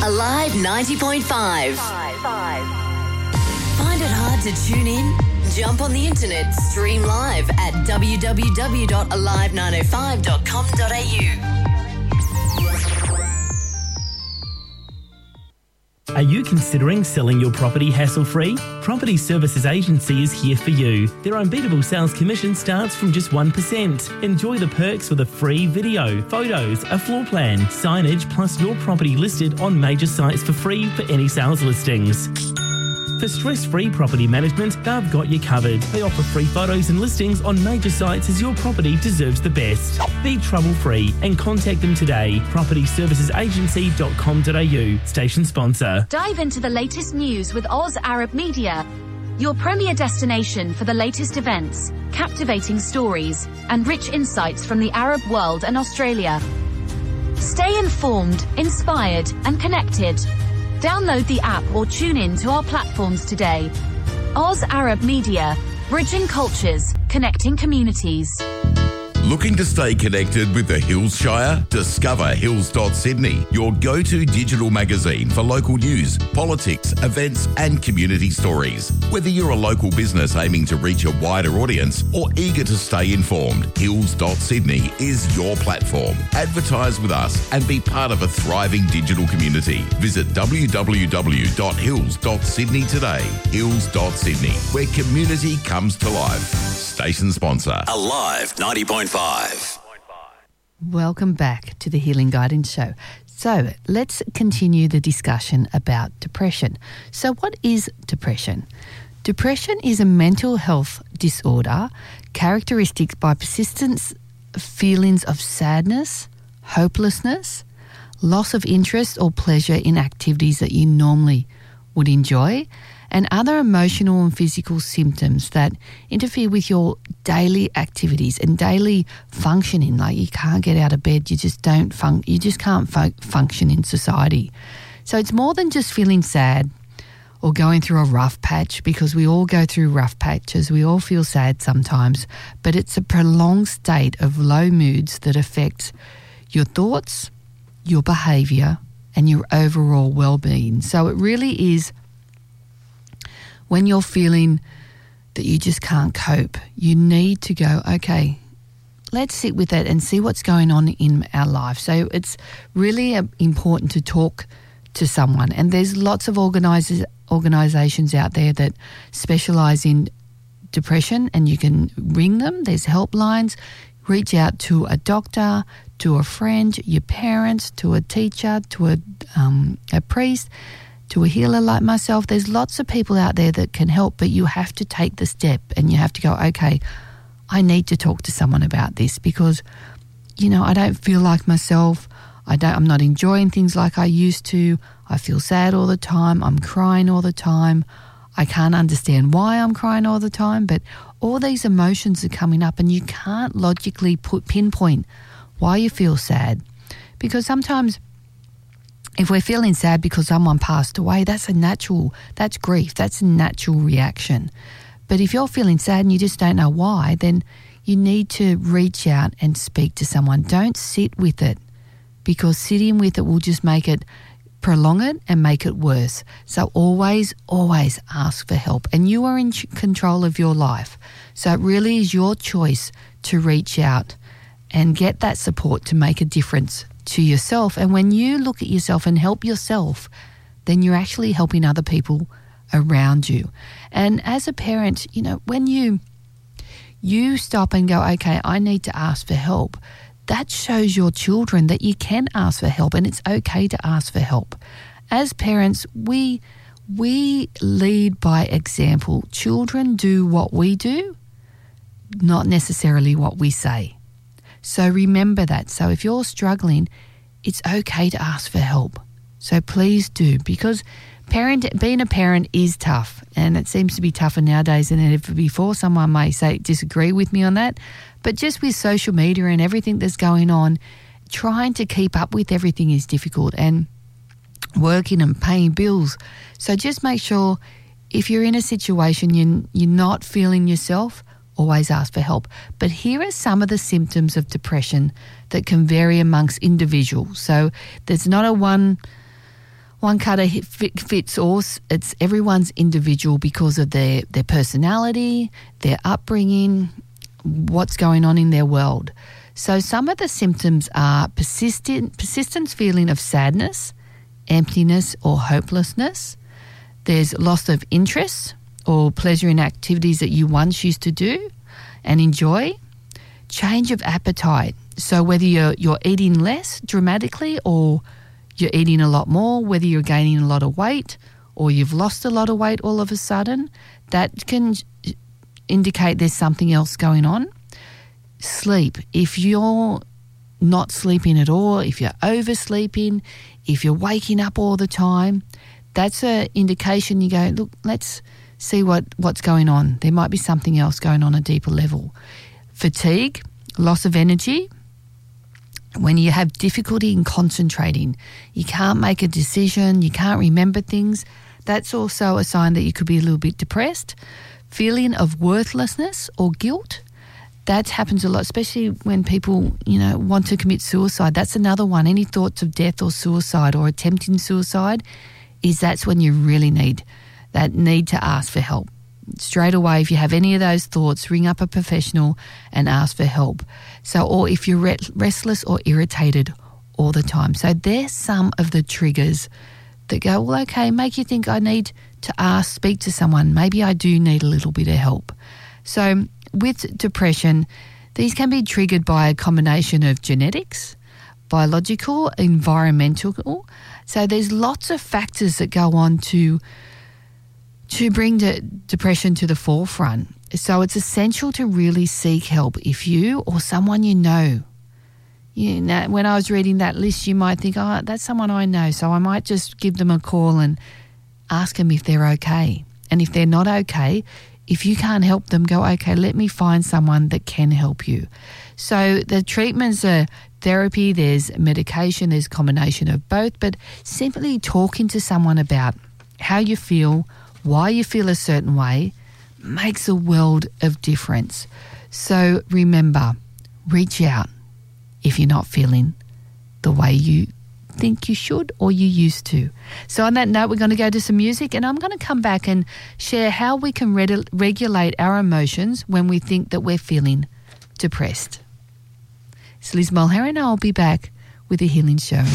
Alive 90.5. Find it hard to tune in? Jump on the internet, stream live at www.alive905.com.au. Are you considering selling your property hassle-free? Property Services Agency is here for you. Their unbeatable sales commission starts from just 1%. Enjoy the perks with a free video, photos, a floor plan, signage, plus your property listed on major sites for free for any sales listings. For stress-free property management, they've got you covered. They offer free photos and listings on major sites as your property deserves the best. Be trouble-free and contact them today. PropertyServicesAgency.com.au. Station sponsor. Dive into the latest news with Oz Arab Media, your premier destination for the latest events, captivating stories, and rich insights from the Arab world and Australia. Stay informed, inspired, and connected. Download the app or tune in to our platforms today. Oz Arab Media, bridging cultures, connecting communities. Looking to stay connected with the Hills Shire? Discover Hills.Sydney, your go-to digital magazine for local news, politics, events and community stories. Whether you're a local business aiming to reach a wider audience or eager to stay informed, Hills.Sydney is your platform. Advertise with us and be part of a thriving digital community. Visit www.hills.sydney today. Hills.Sydney, where community comes to life. Station sponsor. Alive 90.5. Welcome back to the Healing Guidance Show. So let's continue the discussion about depression. So what is depression? Depression is a mental health disorder characteristic by persistent feelings of sadness, hopelessness, loss of interest or pleasure in activities that you normally would enjoy, and other emotional and physical symptoms that interfere with your daily activities and daily functioning. Like you can't get out of bed, you just can't function in society. So it's more than just feeling sad or going through a rough patch, because we all go through rough patches. We all feel sad sometimes, but it's a prolonged state of low moods that affects your thoughts, your behaviour, and your overall well-being. So it really is when you're feeling that you just can't cope, you need to go, okay, let's sit with it and see what's going on in our life. So it's really important to talk to someone. And there's lots of organisations out there that specialise in depression, and you can ring them. There's helplines. Reach out to a doctor, to a friend, your parents, to a teacher, to a priest, to a healer like myself. There's lots of people out there that can help, but you have to take the step and you have to go, okay, I need to talk to someone about this because, you know, I don't feel like myself. I'm not enjoying things like I used to. I feel sad all the time. I'm crying all the time. I can't understand why I'm crying all the time, but all these emotions are coming up and you can't logically pinpoint why you feel sad, because sometimes if we're feeling sad because someone passed away, that's grief, that's a natural reaction. But if you're feeling sad and you just don't know why, then you need to reach out and speak to someone. Don't sit with it, because sitting with it will just prolong it and make it worse. So always, always ask for help. And you are in control of your life. So it really is your choice to reach out and get that support to make a difference to yourself. And when you look at yourself and help yourself, then you're actually helping other people around you. And as a parent, you know, when you stop and go, okay, I need to ask for help, that shows your children that you can ask for help and it's okay to ask for help. As parents, we lead by example. Children do what we do, not necessarily what we say. So remember that. So if you're struggling, it's okay to ask for help. So please do, because being a parent is tough, and it seems to be tougher nowadays than ever before. Someone may disagree with me on that, but just with social media and everything that's going on, trying to keep up with everything is difficult, and working and paying bills. So just make sure if you're in a situation you're not feeling yourself, always ask for help. But here are some of the symptoms of depression that can vary amongst individuals. So there's not a one one cutter fits all. It's everyone's individual because of their personality, their upbringing, what's going on in their world. So some of the symptoms are persistent feeling of sadness, emptiness or hopelessness. There's loss of interest or pleasure in activities that you once used to do and enjoy. Change of appetite. So whether you're eating less dramatically or you're eating a lot more, whether you're gaining a lot of weight or you've lost a lot of weight all of a sudden, that can indicate there's something else going on. Sleep. If you're not sleeping at all, if you're oversleeping, if you're waking up all the time, that's an indication you go, look, let's see what's going on. There might be something else going on a deeper level. Fatigue, loss of energy. When you have difficulty in concentrating, you can't make a decision, you can't remember things, that's also a sign that you could be a little bit depressed. Feeling of worthlessness or guilt, that happens a lot, especially when people, want to commit suicide. That's another one. Any thoughts of death or suicide or attempting suicide, that's when you really need to ask for help. Straight away, if you have any of those thoughts, ring up a professional and ask for help. So, or if you're restless or irritated all the time. So there's some of the triggers that go, well, okay, make you think I need to speak to someone. Maybe I do need a little bit of help. So with depression, these can be triggered by a combination of genetics, biological, environmental. So there's lots of factors that go on to bring the depression to the forefront. So it's essential to really seek help if you or someone you know, when I was reading that list, you might think, oh, that's someone I know, so I might just give them a call and ask them if they're okay. And if they're not okay, if you can't help them, go, okay, let me find someone that can help you. So the treatments are therapy, there's medication, there's a combination of both, but simply talking to someone about how you feel, why you feel a certain way, makes a world of difference. So remember, reach out if you're not feeling the way you think you should or you used to. So on that note, we're going to go to some music and I'm going to come back and share how we can regulate our emotions when we think that we're feeling depressed. It's Liz Mulher and I'll be back with The Healing Show.